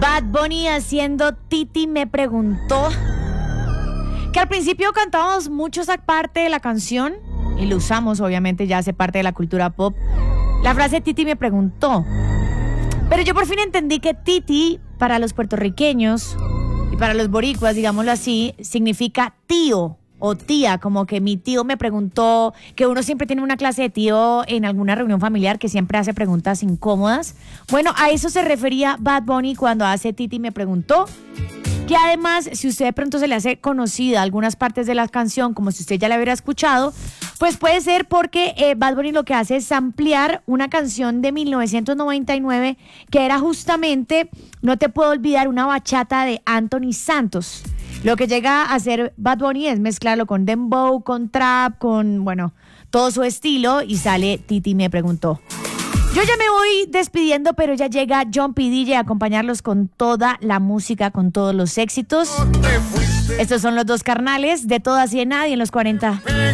Bad Bunny haciendo Titi me preguntó. Que al principio cantábamos mucho esa parte de la canción y lo usamos, obviamente ya hace parte de la cultura pop. La frase Titi me preguntó. Pero yo por fin entendí que Titi para los puertorriqueños y para los boricuas, digámoslo así, significa tío o tía, como que mi tío me preguntó, que uno siempre tiene una clase de tío en alguna reunión familiar que siempre hace preguntas incómodas. Bueno, a eso se refería Bad Bunny cuando hace Titi me preguntó. Que además, si usted de pronto se le hace conocida algunas partes de la canción, como si usted ya la hubiera escuchado, pues puede ser porque Bad Bunny lo que hace es ampliar una canción de 1999 que era justamente No te puedo olvidar, una bachata de Anthony Santos. Lo que llega a hacer Bad Bunny es mezclarlo con dembow, con trap, con, bueno, todo su estilo y sale Titi me preguntó. Yo ya me voy despidiendo, pero ya llega John P. DJ a acompañarlos con toda la música, con todos los éxitos. Estos son los dos carnales de Todas y de Nadie en los 40.